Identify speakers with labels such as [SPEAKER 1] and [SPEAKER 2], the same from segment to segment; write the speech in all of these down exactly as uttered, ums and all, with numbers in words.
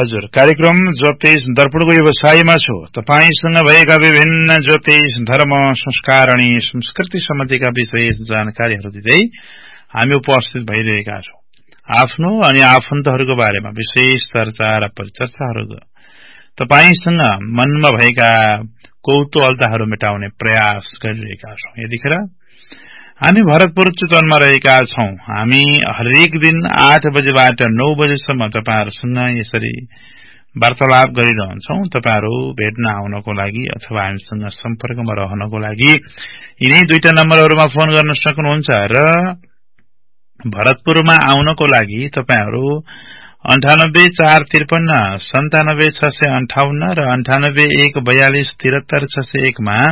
[SPEAKER 1] हजुर कार्यक्रम ज्योतिष दर्पणको व्यवसायमा छु। तपाईसँग भएका विभिन्न ज्योतिष धर्म संस्कार अनि संस्कृति सम्बन्धीका विशेष जानकारीहरू दिँदै हामी उपस्थित भइरहेका छौं। आफ्नो अनि आफन्तहरूको बारेमा विशेष चर्चा र परिचर्चाहरू तपाईसँग मनमा भएका कौतूहलताहरू मेटाउने प्रयास गरिरहेका छौं। यतिखेर हामी भरतपुर चितवनमा रहेका छौं। हामी हरेक दिन आठ बजेबाट नौ बजेसम्म तपाईहरुसँग यसरी वार्तालाप गरिरहन्छौं। तपाईहरु भेट्न आउनको लागि अथवा हामीसँग सम्पर्कमा रहनको लागि यिनै दुईटा नम्बरहरुमा फोन गर्न सक्नुहुन्छ र भरतपुरमा आउनको लागि तपाईहरु अन्ठानब्बे चार त्रिपन्न सन्तानब्बे छ सय अन्ठाउन्न र अन्ठानब्बे एक बयालीस त्रिहत्तर छ सय एक मा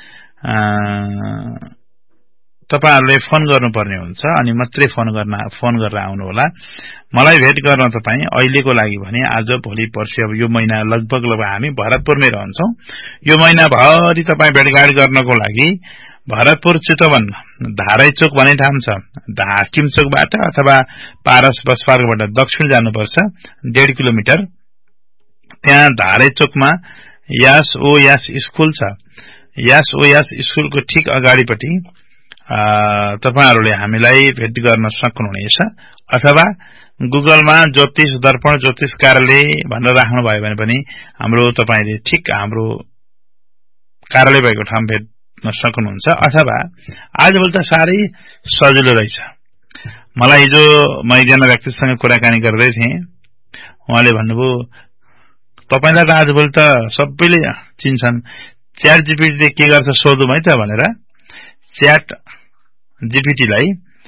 [SPEAKER 1] तपाईहरुले फोन गर्नुपर्ने हुन्छ अनि मात्रै फोन गर्न फोन गरेर आउनु होला। मलाई भेट गर्न तपाई अहिलेको लागि भने आज भोलि पर्सि अब यो महिना लगभग लगभग हामी भरतपुरमै रहन्छौं। यो महिना भरि तपाई भेटघाट गर्नको लागि भरतपुर चितवन धारैचोक भन्ने ठाउँ छ। हाकिमचोकबाट अथवा पारस बस पार्कबाट दक्षिण जानुपर्छ डेढ किलोमिटर। त्यहाँ धारैचोकमा यास ओ यास स्कुल छ। यास ओ यास स्कुलको ठीक अगाडिपटि तपाईहरुले हामीलाई भेट गर्न सक्नुहुनेछ अथवा गुगलमा ज्योतिष दर्पण ज्योतिष कार्यालय भनेर राख्नु भयो भने पनि हाम्रो तपाईले ठीक हाम्रो कार्यालय भएको ठाउँ भेट्न सक्नुहुन्छ। अथवा आजभोलि त साह्रै सजिलो रहेछ। मलाई हिजो म एकजना व्यक्तिसँग कुराकानी गर्दै थिएँ। उहाँले भन्नुभयो तपाईलाई त आजभोलि त सबैले चिन्छन्, च्याट जीपीटीले के गर्छ सोधौं है त भनेर च्याट जीपीटीलाई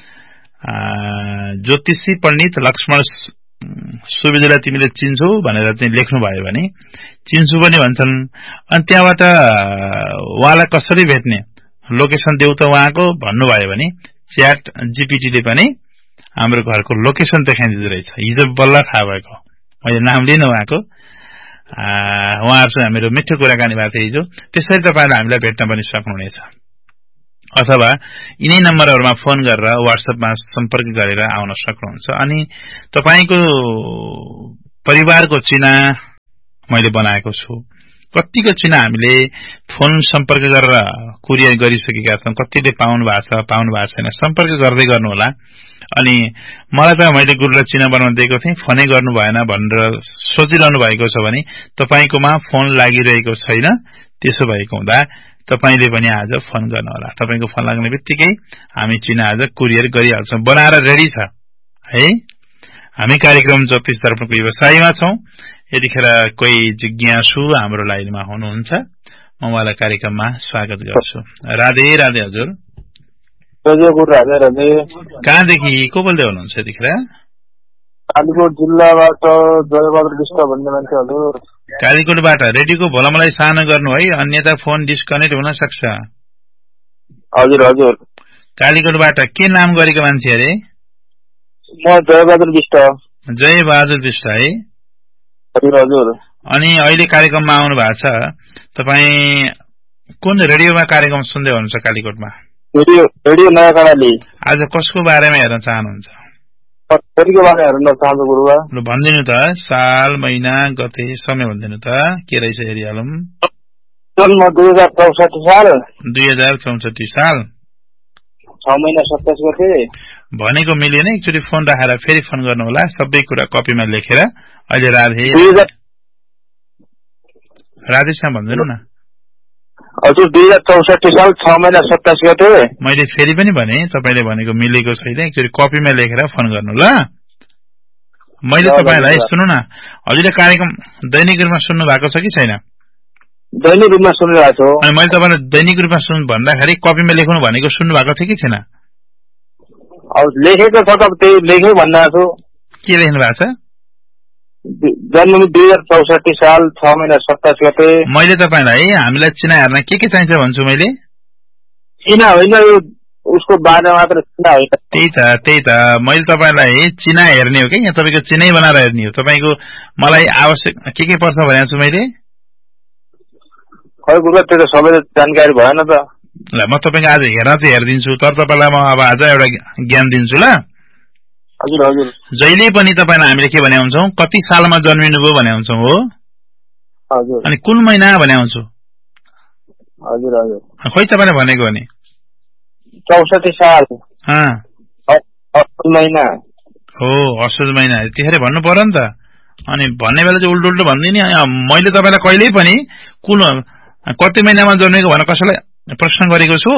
[SPEAKER 1] ज्योतिषी पण्डित लक्ष्मण सुवेदीलाई तिमीले चिन्छौ भनेर चाहिँ लेख्नु भयो भने चिन्छु पनि भन्छन्। अनि त्यहाँबाट उहाँलाई कसरी भेट्ने लोकेसन देऊ त उहाँको भन्नुभयो भने च्याट जीपीटीले पनि हाम्रो घरको लोकेसन देखाइदिँदो रहेछ। हिजो बल्ल थाहा भएको, मैले नाम लिन उहाँको। उहाँहरुसँग हाम्रो मिठो कुराकानी भएको थियो हिजो। त्यसरी तपाईहरुले हामीलाई भेट्न पनि सक्नुहुनेछ अथवा यिनै नम्बरहरुमा फोन गरेर व्हाट्सएपमा सम्पर्क गरेर आउन सक्नुहुन्छ। अनि तपाईको परिवारको चिना मैले बनाएको छु। कतिको चिना हामीले फोन सम्पर्क गरेर कुरियर गरिसकेका छौं, कतिले पाउनु भएको छ पाउनु भएको छैन, सम्पर्क गर्दै गर्नु होला। अनि मलाई त मैले गुरुलाई चिना बनाउन दिएको थिएँ, फोनै गर्नु भएन भनेर सोचिरहनु भएको छ भने तपाईकोमा फोन लागिरहेको छैन। त्यसो भएको हुँदा तपाईले पनि आज फोन गर्नु होला। तपाईको फोन लाग्ने बित्तिकै हामी चिना आज कुरियर गरिहाल्छौं, बनाएर रेडी छ है। हामी कार्यक्रम ज्योतिष दर्पणको व्यवसायमा छौं। यतिखेर कोही जिज्ञासु हाम्रो लाइनमा हुनुहुन्छ, म उहाँलाई कार्यक्रममा स्वागत गर्छु। राधे राधे हजुर।
[SPEAKER 2] राधे राधे।
[SPEAKER 1] कहाँदेखि को बोल्दै हुनुहुन्छ यतिखेर?
[SPEAKER 2] कालीकोट जिल्लाबाट जयबहादुर विष्ट भन्ने मान्छे हजुर।
[SPEAKER 1] कालीकोटबाट रेडियोको भोलमलाई सानो गर्नु है, अन्यथा फोन डिस्कनेक्ट हुन सक्छ।
[SPEAKER 2] हजुर हजुर।
[SPEAKER 1] कालीकोटबाट के नाम गरेको मान्छे अरे?
[SPEAKER 2] म जयबहादुर विष्ट।
[SPEAKER 1] जयबहादुर विष्ट है?
[SPEAKER 2] हजुर हजुर।
[SPEAKER 1] अनि अहिले कार्यक्रममा आउनु भएको छ तपाई कुन रेडियोमा कार्यक्रम सुन्दै हुनुहुन्छ कालीकोटमा?
[SPEAKER 2] रेडियो रेडियो नयाँ कर्णाली।
[SPEAKER 1] आज कसको बारेमा हेर्न चाहनुहुन्छ?
[SPEAKER 2] छोरीको बारेमा हेर्न चाहन्छु गुरुबा।
[SPEAKER 1] ल भन्दिनु त, साल महिना गते समय भन्दिनु त, के रहेछ हेरिहालौं।
[SPEAKER 2] जन्म दुई हजार चौसठी साल।
[SPEAKER 1] दुई हजार चौसठी साल
[SPEAKER 2] छ महिना सत्ताइस गते।
[SPEAKER 1] भनेको मिलेन, एकचोटि फोन राखेर फेरि फोन गर्नु होला, सबै कुरा कपीमा लेखेर। अहिले राधे राधेश्याम भन्दिनु न।
[SPEAKER 2] हजुर दुई हजार चौसठी साल छ महिना सत्ताइस गते।
[SPEAKER 1] मैले फेरि पनि भने तपाईले भनेको मिलेको छैन, एकचोटि कपीमा लेखेर फोन गर्नु ल। मैले तपाईलाई सुन्नु न, हजुरले कार्यक्रम दैनिक रूपमा सुन्नु भएको छ कि छैन?
[SPEAKER 2] दैनिक रूपमा सुनिरहेको छु।
[SPEAKER 1] अनि मैले तपाईलाई दैनिक रूपमा सुन्नु भन्दाखेरि कपीमा लेख्नु भनेको सुन्नु भएको थियो कि छैन?
[SPEAKER 2] अब लेखेको छ त त्यही लेखे भन्दैछु।
[SPEAKER 1] के लेख्नु भएको छ?
[SPEAKER 2] जन्म दुई हजार चौसठी साल छ महिना सत्ताइस गते।
[SPEAKER 1] मैले तपाईलाई हामीलाई चिना हेर्न के के चाहिन्छ भन्छु मैले?
[SPEAKER 2] चिना होइन, यो उसको बारे मात्र चिना होइन।
[SPEAKER 1] त्यही त त्यही त मैले तपाईलाई चिना हेर्ने हो कि यहाँ तपाईको चिनै बनाएर हेर्ने हो। तपाईको मलाई आवश्यक के के पर्छ भनेको छु मैले?
[SPEAKER 2] खै गुरुबा त्यो त सबै जानकारी भएन त। ल
[SPEAKER 1] म तपाईको आज हेर्न चाहिँ हेरिदिन्छु, तर तपाईलाई म अब आज एउटा ज्ञान दिन्छु ल।
[SPEAKER 2] हजुर हजुर
[SPEAKER 1] जहिले पनि तपाईलाई हामीले के भने हुन्छौं कति सालमा जन्मिनुभयो भने हुन्छौं हो
[SPEAKER 2] हजुर
[SPEAKER 1] अनि कुन महिना भने हुन्छौं
[SPEAKER 2] हजुर हजुर
[SPEAKER 1] खोइ तपाईले भनेको भने
[SPEAKER 2] चौसठी साल
[SPEAKER 1] अ
[SPEAKER 2] अप्रिल महिना
[SPEAKER 1] हो असोज महिना त्यतिखेर भन्नु पर्यो नि त अनि भन्ने बेला चाहिँ उल्टो उल्टो भन्दिनी मैले तपाईलाई कहिल्यै पनि कुन कति महिनामा जन्मेको भनेर कसैलाई प्रश्न गरेको छु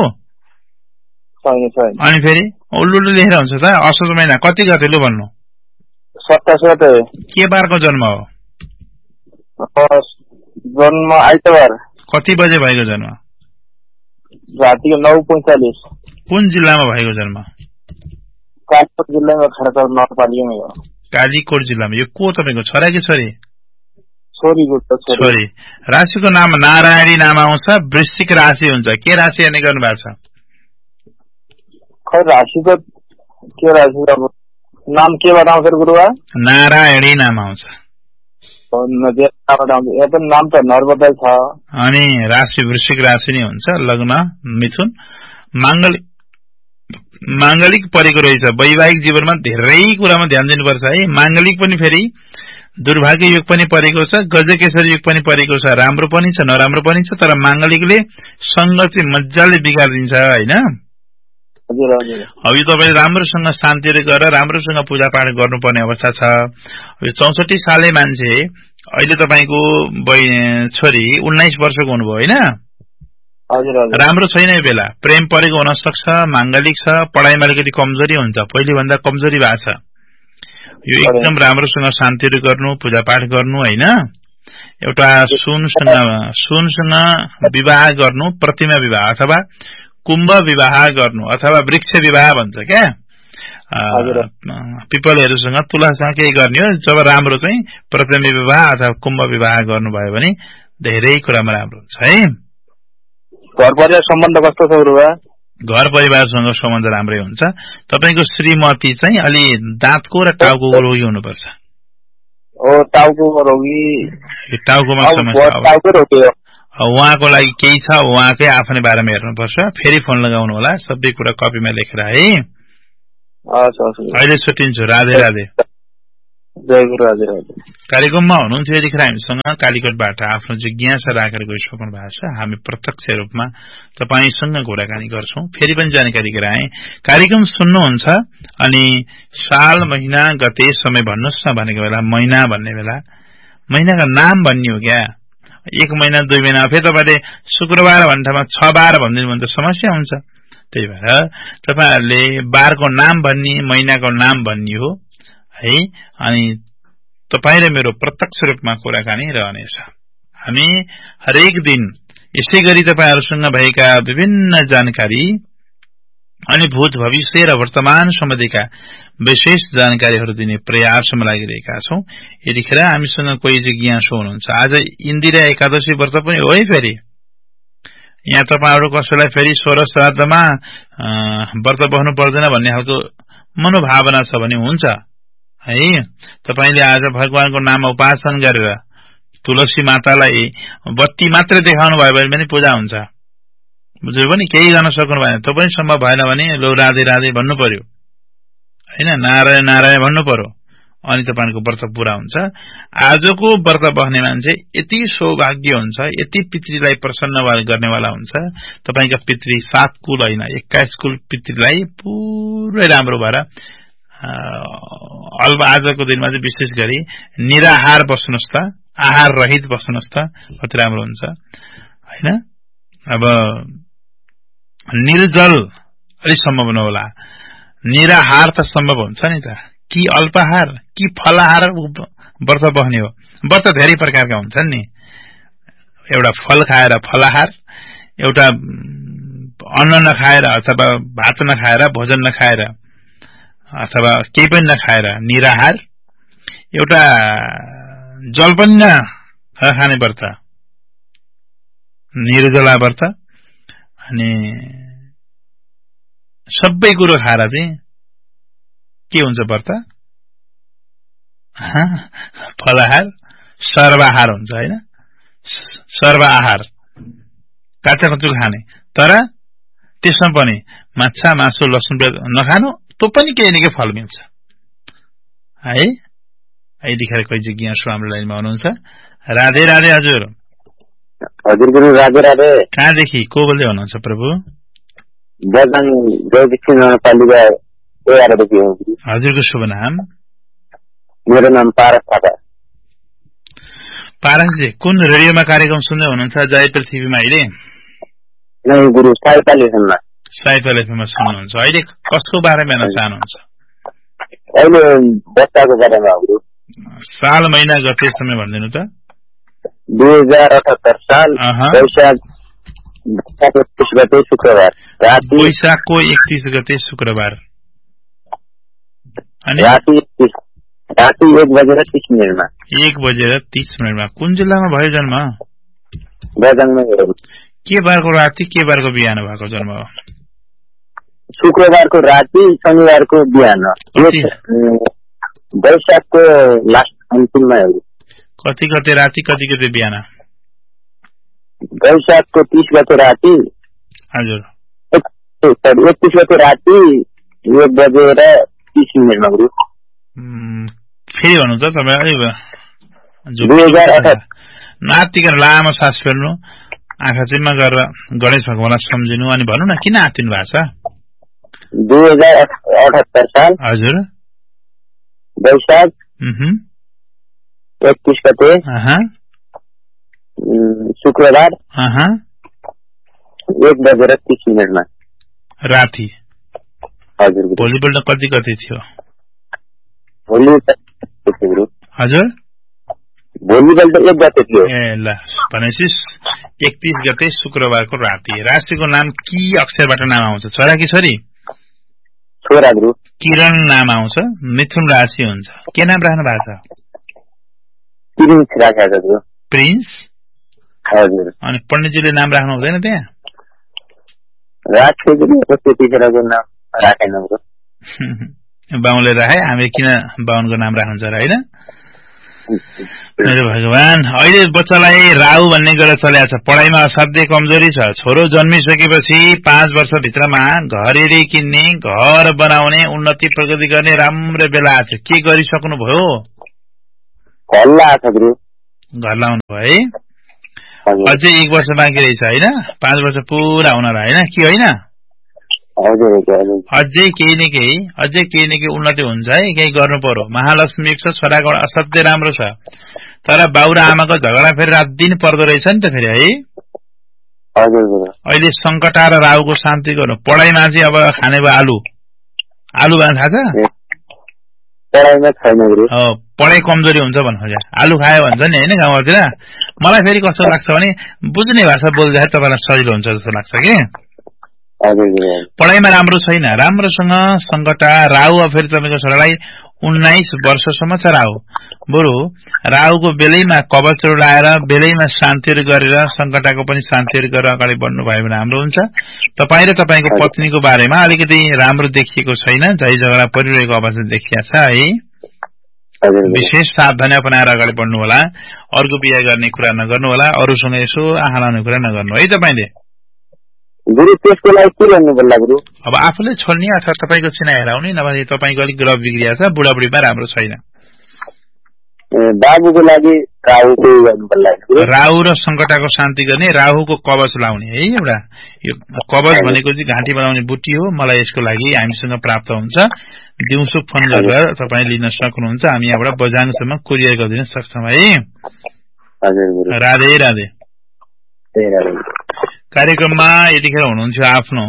[SPEAKER 1] अनि फेरि उल्टो उल्टो लेखेर हुन्छ त असोज महिना कति गते लु भन्नु
[SPEAKER 2] सत्ताइस गते
[SPEAKER 1] के बारको जन्म हो
[SPEAKER 2] जन्म आइतबार
[SPEAKER 1] कति बजे भएको जन्म
[SPEAKER 2] रातिको नौ पैंतालीस
[SPEAKER 1] कुन जिल्लामा भएको जन्म
[SPEAKER 2] कालीकोट जिल्लामा खरसाङ नगरपालिकामा हो
[SPEAKER 1] कालीकोट जिल्लामा यो को तपाईको छोरा कि छोरी
[SPEAKER 2] छोरीको
[SPEAKER 1] छोरी राशिको नाम नारायणी नाम आउँछ वृश्चिक राशि हुन्छ के राशि हेर्ने गर्नु भएको छ
[SPEAKER 2] खै राशिको के राशि अब नाम के बताउँछ गुरुवा
[SPEAKER 1] नारायणी नाम आउँछ
[SPEAKER 2] नाम त नर्मदै छ
[SPEAKER 1] अनि राशि वृश्चिक राशि नै हुन्छ लग्न मिथुन मांगलिक मांगलिक परेको रहेछ वैवाहिक जीवनमा धेरै कुरामा ध्यान दिनुपर्छ है मांगलिक पनि फेरि दुर्भाग्य योग पनि परेको छ गजकेशरी योग पनि परेको छ राम्रो पनि छ नराम्रो पनि छ तर मांगलिकले संग चाहिँ मज्जाले बिगार्दिन्छ हैन
[SPEAKER 2] हजुर हजुर
[SPEAKER 1] अब यो तपाईले राम्रोसँग शान्तिले गरेर राम्रोसँग पूजा पाठ गर्नुपर्ने अवस्था छ यो चौसठी साले मान्छे अहिले तपाईको छोरी उन्नाइस वर्षको हुनुभयो हैन
[SPEAKER 2] हजुर हजुर
[SPEAKER 1] राम्रो छैन यो बेला प्रेम परेको हुन सक्छ मांगलिक छ पढाइमा अलिकति कमजोरी हुन्छ पहिले भन्दा कमजोरी भएको छ यो एकदम राम्रोसँग शान्तिले गर्नु पूजा पाठ गर्नु हैन एउटा सुनसँग सुनसँग विवाह गर्नु प्रतिमा विवाह अथवा कुम्भ विवाह गर्नु अथवा वृक्ष विवाह भन्छ क्या पिपलहरुसँग तुलासँग केही गर्ने हो जब राम्रो चाहिँ प्रतिमा विवाह अथवा कुम्भ विवाह गर्नुभयो भने धेरै कुरामा राम्रो हुन्छ है
[SPEAKER 2] घर परिवार सम्बन्ध कस्तो छ गुरुवा
[SPEAKER 1] घर परिवारसँग सम्बन्ध राम्रै हुन्छ तपाईको श्रीमती चाहिँ अलि दाँतको र टाउको रोगी हुनुपर्छ
[SPEAKER 2] ओ टाउको रोगी
[SPEAKER 1] टाउकोमा समस्या
[SPEAKER 2] टाउको रोगी
[SPEAKER 1] उहाँको लागि केही छ उहाँकै आफ्नै बारेमा हेर्नुपर्छ फेरि फोन लगाउनु होला सबै कुरा कपीमा लेखेर है अहिले छुट्टिन्छु राधे राधे
[SPEAKER 2] जय गुरु राधे राधे
[SPEAKER 1] कार्यक्रममा हुनुहुन्थ्यो यतिखेर हामीसँग कालीकोटबाट आफ्नो जिज्ञासा राखेर गइसक्नु भएको छ हामी प्रत्यक्ष रूपमा तपाईसँग कुराकानी गर्छौं फेरि पनि जानकारी गराए कार्यक्रम सुन्नुहुन्छ अनि साल महिना गते समय भन्नुस् न भनेको बेला महिना भन्ने बेला महिनाको नाम भन्ने हो क्या एक महिना दुई महिना फेरि तपाईले शुक्रबार भन्ने ठाउँमा छ बार भनिदिनु भने त समस्या हुन्छ त्यही भएर तपाईहरुले बारको नाम भन्ने महिनाको नाम भन्ने हो है अनि तपाई र मेरो प्रत्यक्ष रूपमा कुराकानी रहनेछ हामी हरेक दिन यसै गरी तपाईहरुसँग भएका विभिन्न जानकारी अनि भूत भविष्य र वर्तमान सम्बन्धीका विशेष जानकारीहरु दिने प्रयासमा लागिरहेका छौं यतिखेर हामीसँग कोही जिज्ञासु हुनुहुन्छ आज इन्दिरा एकादशी व्रत पनि हो है फेरि यहाँ तपाईहरु कसैलाई फेरि सोह्र श्राद्धमा व्रत बस्नु पर्दैन भन्ने खालको मनोभावना छ भने हुन्छ है तपाईले आज भगवानको नाम उपासना गरेर तुलसी मातालाई बत्ती मात्र देखाउनु भयो भने पनि पूजा हुन्छ बुझ्यो पनि केही गर्न सक्नु भएन त्यो पनि सम्भव भएन भने लो राधे राधे भन्नु पर्यो हैन नारायण नारायण भन्नु पर्यो अनि तपाईको व्रत पूरा हुन्छ आजको व्रत बस्ने मान्छे यति सौभाग्य हुन्छ यति पितृलाई प्रसन्न गर्नेवाला हुन्छ तपाईका पितृ सात कुल हैन एक्काइस कुल पितृलाई पुरै राम्रो भएर अल्ब आजको दिनमा चाहिँ विशेष गरी निराहार बस्नुस् त आहार रहित बस्नुस् त कति राम्रो हुन्छ हैन अब निर्जल अलि सम्भव नहोला निराहार त सम्भव हुन्छ नि त कि अल्पाहार कि फलाहार व्रत बस्ने हो व्रत धेरै प्रकारका हुन्छन् नि एउटा फल खाएर फलाहार एउटा अन्न नखाएर अथवा भात नखाएर भोजन नखाएर अथवा केही पनि नखाएर निराहार एउटा जल पनि नखाने व्रत निर्जला व्रत अनि सबै कुरो खाएर चाहिँ के हुन्छ व्रत फलाहार सर्वाहार हुन्छ हैन सर्वाहार काचा कचु खाने तर त्यसमा पनि माछा मासु लसुन प्याज नखानु त्यो पनि केही न केही फल मिल्छ है यतिखेर कोही जिज्ञासु हाम्रो लाइनमा हुनुहुन्छ। राधे राधे हजुर।
[SPEAKER 2] हजुर गुरु राधे राधे।
[SPEAKER 1] कहाँदेखि को बोल्दै हुनुहुन्छ प्रभु?
[SPEAKER 2] बजाङ जयदक्षिण नगरपालिका एघारदेखि हो।
[SPEAKER 1] हजुरको शुभ नाम?
[SPEAKER 2] मेरो नाम पारस थापा।
[SPEAKER 1] पारसजी कुन रेडियोमा कार्यक्रम सुन्दै हुनुहुन्छ जय पृथ्वीमा अहिले?
[SPEAKER 2] नै गुरु साइफल एफएममा।
[SPEAKER 1] साइफल एफएममा सुन्नुहुन्छ। अहिले कसको बारेमा हेर्न चाहनुहुन्छ?
[SPEAKER 2] अहिले बच्चाको बारेमा गुरु।
[SPEAKER 1] साल महिना गते समय भनिदिनु त।
[SPEAKER 2] दुई हजार अठहत्तर साल वैशाख एकतीस गते शुक्रबार राति।
[SPEAKER 1] वैशाखको एकतीस गते शुक्रबार
[SPEAKER 2] राति राति एक बजेर तीस मिनटमा।
[SPEAKER 1] एक बजेर तीस मिनटमा। कुन जिल्लामा भयो जन्म?
[SPEAKER 2] बजाङमै हो।
[SPEAKER 1] के बारको राति के बारको बिहान भएको जन्म हो?
[SPEAKER 2] शुक्रबारको राति शनिबारको बिहान वैशाखको लास्ट अन्तिममा हो।
[SPEAKER 1] कति गते राति कति गते बिहान?
[SPEAKER 2] वैशाखको तीस गते राति।
[SPEAKER 1] हजुर
[SPEAKER 2] एकतीस गते राति एक बजेर तीस मिनटमा गुरु।
[SPEAKER 1] फेरि भन्नु त तपाईँ
[SPEAKER 2] दुई हजार अठार
[SPEAKER 1] नातिकन लामो सास फेर्नु, आँखा चिम्मा गरेर गणेश भगवानलाई सम्झिनु अनि भन्नु न किन आत्तिनु भएको छ?
[SPEAKER 2] दुई हजार अठहत्तर साल
[SPEAKER 1] हजुर
[SPEAKER 2] वैशाख एकतीस गते शुक्रबार एक बजेर तीस मिनटमा
[SPEAKER 1] राति।
[SPEAKER 2] हजुर
[SPEAKER 1] भोलिपल्ट कति गते थियो?
[SPEAKER 2] भोलि
[SPEAKER 1] हजुर
[SPEAKER 2] भोलिपल्ट एक गते थियो।
[SPEAKER 1] ए ल भनेपछि एकतीस गते शुक्रबारको राति। राशिको नाम के अक्षरबाट नाम आउँछ? छोरा कि छोरी?
[SPEAKER 2] छोरा गुरु।
[SPEAKER 1] किरण नाम आउँछ। मिथुन राशि हुन्छ। के नाम राख्नु भएको छ?
[SPEAKER 2] प्रिन्स राखेको छ।
[SPEAKER 1] प्रिन्स?
[SPEAKER 2] हजुर।
[SPEAKER 1] अनि पण्डितजीले नाम राख्नु हुँदैन त्यहाँ?
[SPEAKER 2] राखेको त्यतिखेरको नाम राखेन गुरु।
[SPEAKER 1] बाहुनले राखे, हामी किन बाहुनको नाम राख्नुहुन्छ र होइन? मेरो भगवान, अहिले बच्चालाई राहु भन्ने कुरा चलेको छ। पढाइमा असाध्यै कमजोरी छ। छोरो जन्मिसकेपछि पाँच वर्षभित्रमा घरेडी किन्ने, घर बनाउने, उन्नति प्रगति गर्ने राम्रो बेला आएको छ। के गरिसक्नु भयो?
[SPEAKER 2] घर
[SPEAKER 1] लाउनु भयो है? अझै एक वर्ष बाँकी रहेछ होइन? पाँच वर्ष पुरा हुन र होइन कि होइन? अझै केही न केही अझै केही न केही उन्नति हुन्छ है, केही गर्नु पर्यो। महालक्ष्मी छ, छोराको असाध्यै राम्रो छ। तर बाउ र आमाको झगडा फेरि रात दिन पर्दो रहेछ नि त फेरि है? अहिले संकट र राहुको शान्ति गर्नु। पढाइमा चाहिँ अब खाने भयो आलु आलु खान थाहा छ? पढाइ कमजोरी हुन्छ भन्नु खोजे। आलु खायो भन्छ नि होइन गाउँतिर। मलाई फेरि कस्तो लाग्छ भने बुझ्ने भाषा बोल्दाखेरि तपाईँलाई सजिलो हुन्छ जस्तो लाग्छ कि। पढाइमा राम्रो छैन, राम्रोसँग संकट राहु। फेरि तपाईँको छोरालाई उन्नाइस वर्षसम्म छ राहु। बरु राहुको बेलैमा कवचहरू लाएर बेलैमा शान्तिहरू गरेर संकटको पनि शान्तिहरू गरेर अगाडि बढ्नु भयो भने राम्रो हुन्छ। तपाईँ र तपाईँको पत्नीको बारेमा अलिकति राम्रो देखिएको छैन, झै झगडा परिरहेको अवस्था देखिया छ है। विशेष सावधानी अपनाएर अगाडि बढ्नु होला। अर्को बिहा गर्ने कुरा नगर्नु होला। अरूसँग यसो आँखा लाउने कुरा नगर्नु है तपाईँले।
[SPEAKER 2] गुरु त्यसको लागि के गर्नु पर्ला गुरु? अब
[SPEAKER 1] आफूले छोड्ने अथवा तपाईँको चिना हेराउने, नभए तपाईँको अलिक ग्रह बिग्रिया छ, बुढाबुढीमा राम्रो छैन।
[SPEAKER 2] बाबुको लागि राहु गर्नु पर्ला।
[SPEAKER 1] राहु र संकटको शान्ति गर्ने, राहुको कवच लाउने है। एउटा यो कवच भनेको चाहिँ घाँटी बनाउने बुटी हो। मलाई यसको लागि हामीसँग प्राप्त हुन्छ। दिउँसो फोन गरेर तपाईँ लिन सक्नुहुन्छ। हामी यहाँबाट बजाङसम्म कुरियर गरिदिन सक्छौँ है। राधे राधे। कार्यक्रममा यतिखेर हुनुहुन्थ्यो आफ्नो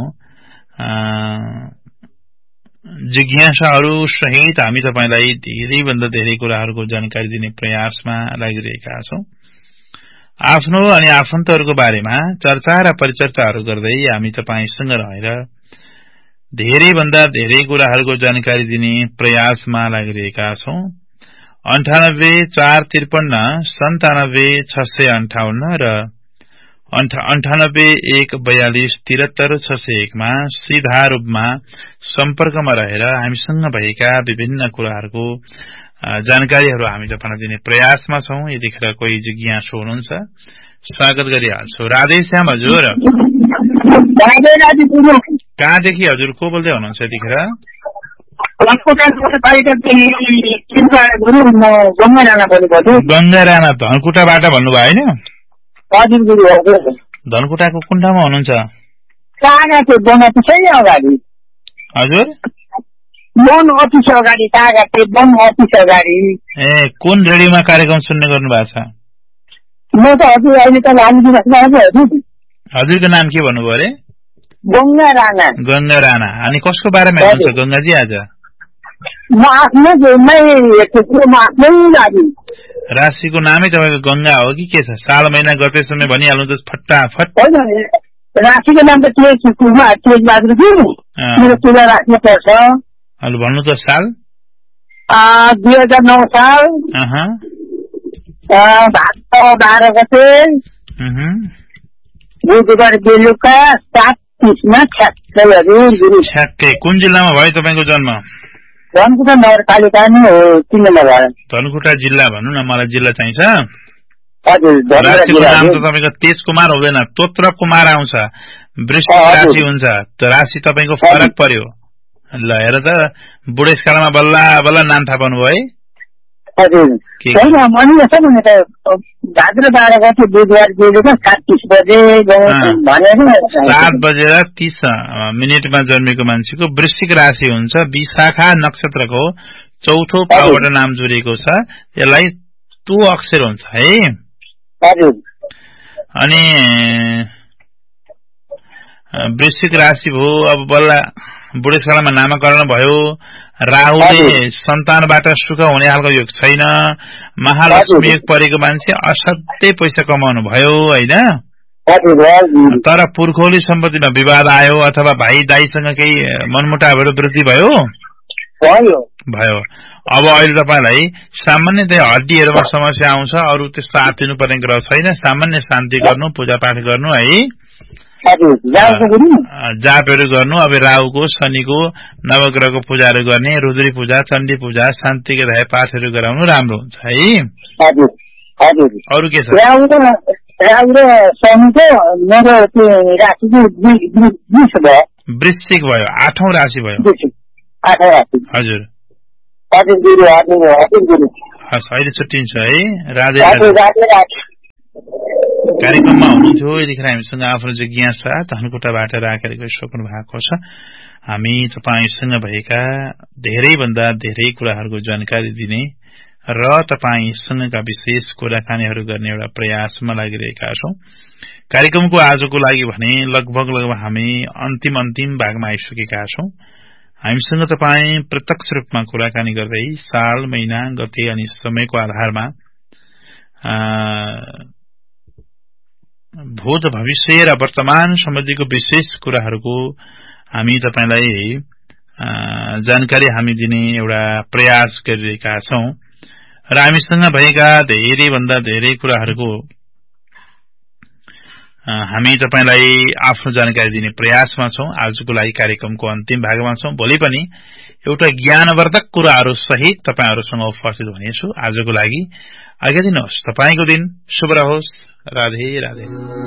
[SPEAKER 1] जिज्ञासाहरू सहित हामी तपाईलाई धेरैभन्दा धेरै कुराहरूको जानकारी दिने प्रयासमा लागिरहेका छौं। आफ्नो अनि आफन्तहरूको बारेमा चर्चा र परिचर्चाहरू गर्दै हामी तपाईसँग रहेर धेरैभन्दा धेरै कुराहरूको जानकारी दिने प्रयासमा लागिरहेका छौं। अन्ठानब्बे चार त्रिपन्न सन्तानब्बे छ सय अन्ठाउन्न र अन्ठानब्बे एक बयालीस तिहत्तर छ सय एक मा सीधा रूपमा सम्पर्कमा रहेर हामीसँग भएका विभिन्न कुराहरूको जानकारीहरू हामी तपाईलाई दिने प्रयासमा छौं। यतिखेर कोही जिज्ञासु हुनुहुन्छ, स्वागत गरिहाल्छु। राधे श्याम हजुर।
[SPEAKER 2] कहाँदेखि
[SPEAKER 1] हजुर को बोल्दै हुनुहुन्छ यतिखेर? गंगा राणा धनकुटाबाट भन्नुभयो होइन? धनकुटाको कुन ठाउँमा हुनुहुन्छ? हजुर
[SPEAKER 3] वन अफिस अगाडि वन अफिस अगाडि।
[SPEAKER 1] ए कुन रेडियोमा कार्यक्रम सुन्ने गर्नु भएको छ?
[SPEAKER 3] म त हजुर अहिले त
[SPEAKER 1] हजुरको नाम के भन्नुभयो अरे?
[SPEAKER 3] गंगा राणा।
[SPEAKER 1] गंगा राणा। अनि कसको बारेमा हुनुहुन्छ गंगाजी आज?
[SPEAKER 3] म आफ्नै
[SPEAKER 1] राशिको नामै तपाईँको गंगा हो कि के छ? साल महिना गते समय भनिहाल्नु त फटाफट।
[SPEAKER 3] राशिको नाम त तेज बहादुर मेरो पूजा राख्नु पर्छ।
[SPEAKER 1] हजुर भन्नु त साल?
[SPEAKER 3] दुई हजार नौ साल बाह्र गते बुधबार बेलुका सात तिसमा ठ्याक्कै हजुर गुरु।
[SPEAKER 1] ठ्याक्कै कुन जिल्लामा भयो तपाईँको जन्म?
[SPEAKER 3] धनकुटा नगरपालिका नै हो तीन नम्बर भयो।
[SPEAKER 1] धनकुटा जिल्ला भन्नु न, मलाई जिल्ला चाहिन्छ।
[SPEAKER 3] हजुर
[SPEAKER 1] राशिको नाम त तपाईँको तेज कुमार हुँदैन, तोत्र कुमार आउँछ, वृश्चिक राशि हुन्छ। राशि तपाईँको फरक पर्यो। ल हेर त बुढेसकालमा बल्ल बल्ल नाम थाहा पाउनु भयो है?
[SPEAKER 3] हजुर होइन मैले यसो भने त भाद्र बाह्र गते बुधबार बेलुका सात तिस बजे
[SPEAKER 1] सात बजेर तीस मिनटमा जन्मेको मान्छेको वृश्चिक राशि हुन्छ। विशाखा नक्षत्रको चौथो पाउबाट नाम जोडिएको छ। यसलाई तु अक्षर हुन्छ है। अनि वृश्चिक राशि भयो। अब बल्ल बुढेसकालमा नामाकरण भयो। राहुले सन्तानबाट सुख हुने खालको योग छैन। महालक्ष्मी योग परेको मान्छे असाध्यै पैसा कमाउनु भयो होइन? तर पुर्खौली सम्पत्तिमा विवाद आयो अथवा भाइ दाइसँग केही मनमुटावहरू वृद्धि भयो भयो अब अहिले तपाईलाई सामान्यतया हड्डीहरूमा समस्या आउँछ। अरू त्यस्तो आत्तिनु पर्ने ग्रह छैन। सामान्य शान्ति गर्नु, पूजापाठ गर्नु है, जापहरू गर्नु। अब राहुको शनिको नवग्रहको पूजाहरू गर्ने, रुद्री पूजा, चण्डी पूजा, शान्तिको रहे पाठहरू गराउनु राम्रो हुन्छ है। अरू के छ? वृश्चिक भयो, आठौं राशि भयो। हजुर हस् अहिले छुट्टिन्छ है। राधे कार्यक्रममा हुनुहुन्थ्यो यतिखेर हामीसँग आफ्नो जिज्ञासा धनकुटाबाट राखेर गइसक्नु भएको छ। हामी तपाईसँग भएका धेरैभन्दा धेरै कुराहरूको जानकारी दिने र तपाईसँगका विशेष कुराकानीहरू गर्ने एउटा प्रयासमा लागिरहेका छौं। कार्यक्रमको आजको लागि भने लगभग लगभग हामी अन्तिम अन्तिम भागमा आइसकेका छौं। हामीसँग तपाई प्रत्यक्ष रूपमा कुराकानी गर्दै साल, महिना, गते अनि समयको आधारमा भूत, भविष्य र वर्तमान सम्बन्धीको विशेष कुराहरूको हामी तपाईलाई जानकारी हामी दिने एउटा प्रयास गरिरहेका छौं र हामीसँग भएका धेरै भन्दा धेरै कुराहरूको हामी तपाईलाई आफ्नो जानकारी दिने प्रयासमा छौं। आजको लागि कार्यक्रमको अन्तिम भागमा छौं। भोलि पनि एउटा ज्ञानवर्धक कुराहरू सहित तपाईहरुसँग उपस्थित हुनेछु। आजको लागि आज्ञा दिनुहोस्। तपाईको दिन शुभ रहोस्। राधे राधे।